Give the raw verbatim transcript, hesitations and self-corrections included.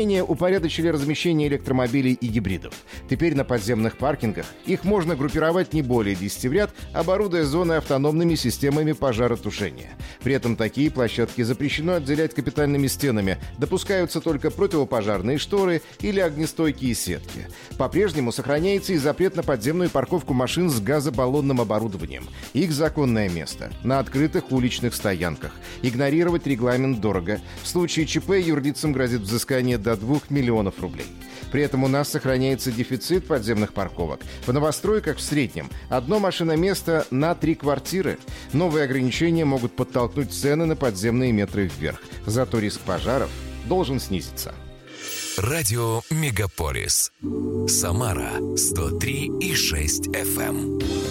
Упорядочили размещение электромобилей и гибридов. Теперь на подземных паркингах их можно группировать не более десяти в ряд, оборудуя зоны автономными системами пожаротушения. При этом такие площадки запрещено отделять капитальными стенами, допускаются только противопожарные шторы или огнестойкие сетки. По-прежнему сохраняется и запрет на подземную парковку машин с газобаллонным оборудованием. Их законное место – на открытых уличных стоянках. Игнорировать регламент дорого. В случае ЧП юрлицам грозит взыскание до двух миллионов рублей. При этом у нас сохраняется дефицит подземных парковок. В новостройках в среднем одно машиноместо на три квартиры. Новые ограничения могут подтолкнуть цены на подземные метры вверх. Зато риск пожаров должен снизиться. Радио Мегаполис. Самара сто три и шесть эф эм.